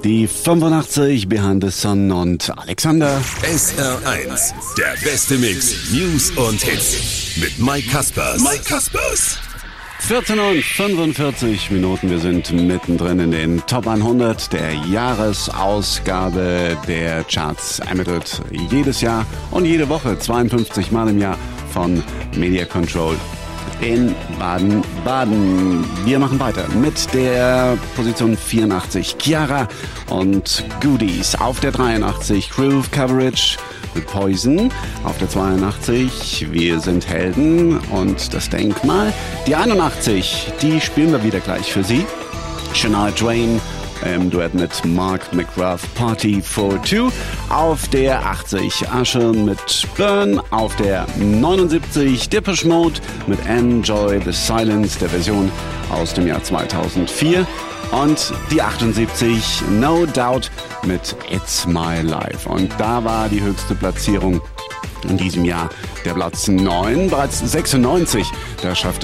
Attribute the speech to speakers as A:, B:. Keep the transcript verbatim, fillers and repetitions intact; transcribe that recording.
A: Die fünfundachtzig, Behind the Sun und Alexander.
B: S R eins, der beste Mix, News und Hits. Mit Mike Kaspers. Mike Kaspers.
A: vierzehn und fünfundvierzig Minuten, wir sind mittendrin in den Top hundert der Jahresausgabe der Charts. Ermittelt jedes Jahr und jede Woche, zweiundfünfzig Mal im Jahr von Media Control in Baden-Baden. Wir machen weiter mit der Position vierundachtzig, Chiara und Goodies. Auf der dreiundachtzig, Groove Coverage mit Poison. Auf der zweiundachtzig, Wir sind Helden und das Denkmal. Die einundachtzig, die spielen wir wieder gleich für Sie. Shania Twain im Duett mit Mark McGrath, Party for Two. Auf der achtzig, Usher mit Burn. Auf der neunundsiebzig, Depeche Mode mit Enjoy the Silence, der Version aus dem Jahr zweitausendvier. Und die achtundsiebzig, No Doubt mit It's My Life. Und da war die höchste Platzierung in diesem Jahr der Platz neun, bereits sechsundneunzig. Da schaffte